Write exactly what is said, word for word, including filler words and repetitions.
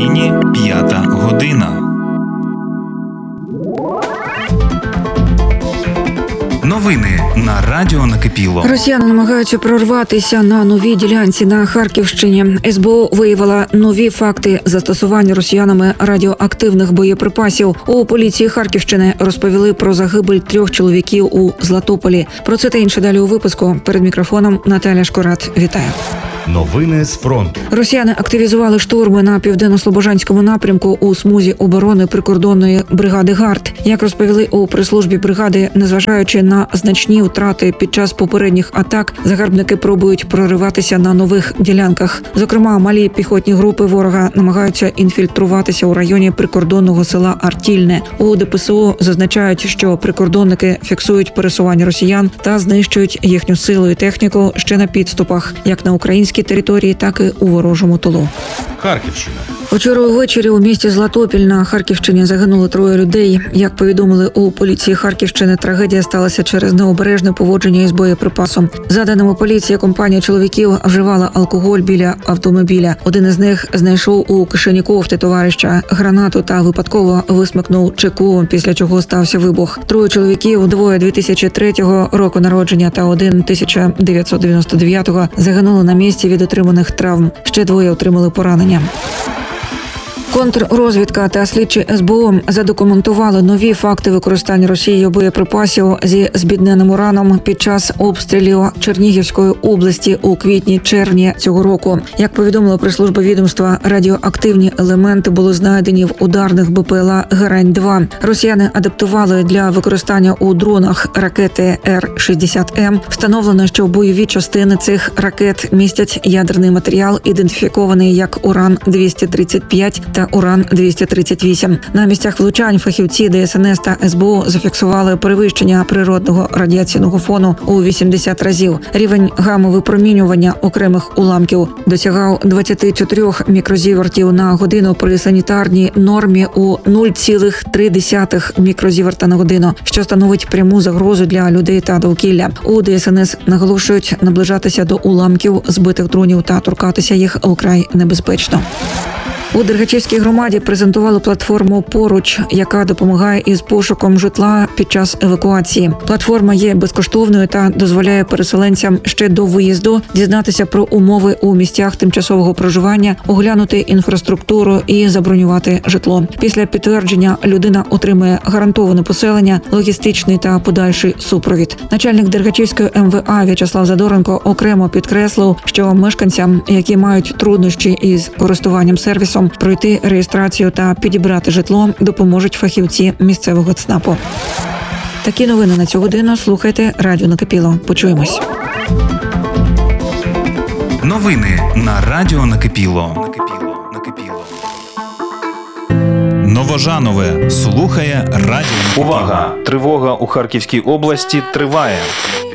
Україні п'ята година. Новини на Радіо Накипіло. Росіяни намагаються прорватися на новій ділянці на Харківщині. ес бе о виявила нові факти застосування росіянами радіоактивних боєприпасів. У поліції Харківщини розповіли про загибель трьох чоловіків у Златополі. Про це та інше далі у випуску. Перед мікрофоном Наталя Шкорат. Вітаю. Новини з фронту. Росіяни активізували штурми на південно-слобожанському напрямку у смузі оборони прикордонної бригади ГАРД. Як розповіли у прес-службі бригади, незважаючи на значні втрати під час попередніх атак, загарбники пробують прориватися на нових ділянках. Зокрема, малі піхотні групи ворога намагаються інфільтруватися у районі прикордонного села Артільне. У де пе се о зазначають, що прикордонники фіксують пересування росіян та знищують їхню силу і техніку ще на підступах, як на українській території, так і у ворожому тилу. Харківщина. Вчора увечері у місті Златопіль на Харківщині загинуло троє людей. Як повідомили у поліції Харківщини, трагедія сталася через необережне поводження із боєприпасом. За даними поліції, компанія чоловіків вживала алкоголь біля автомобіля. Один із них знайшов у кишені кофти товариша гранату та випадково висмикнув чеку, після чого стався вибух. Троє чоловіків, двоє дві тисячі третього року народження та один тисяча дев'ятсот дев'яносто дев'ятого, загинули на місці від отриманих травм. Ще двоє отримали поранення. Контррозвідка та слідчі ес бе о задокументували нові факти використання Росією боєприпасів зі збідненим ураном під час обстрілів Чернігівської області у квітні-червні цього року. Як повідомила прес-служба відомства, радіоактивні елементи були знайдені в ударних бе пе ел а Герань два. Росіяни адаптували для використання у дронах ракети ер шістдесят ем. Встановлено, що бойові частини цих ракет містять ядерний матеріал, ідентифікований як уран двісті тридцять п'ять та уран двісті тридцять вісім. На місцях влучань фахівці де ес ен ес та ес бе о зафіксували перевищення природного радіаційного фону у вісімдесят разів. Рівень гамма-випромінювання окремих уламків досягав двадцять чотири мікрозівертів на годину при санітарній нормі у нуль цілих три десятих мікрозіверта на годину, що становить пряму загрозу для людей та довкілля. У де ес ен ес наголошують, наближатися до уламків збитих дронів та торкатися їх вкрай небезпечно. У Дергачівській громаді презентували платформу «Поруч», яка допомагає із пошуком житла під час евакуації. Платформа є безкоштовною та дозволяє переселенцям ще до виїзду дізнатися про умови у місцях тимчасового проживання, оглянути інфраструктуру і забронювати житло. Після підтвердження людина отримує гарантоване поселення, логістичний та подальший супровід. Начальник Дергачівської ем ве а В'ячеслав Задоренко окремо підкреслив, що мешканцям, які мають труднощі із користуванням сервісом, пройти реєстрацію та підібрати житло допоможуть фахівці місцевого ЦНАПу. Такі новини на цю годину слухайте Радіо Накипіло. Почуємось. Новини на Радіо Накипіло. Новожанове слухає Радіо Накипіло. Увага! Тривога у Харківській області триває.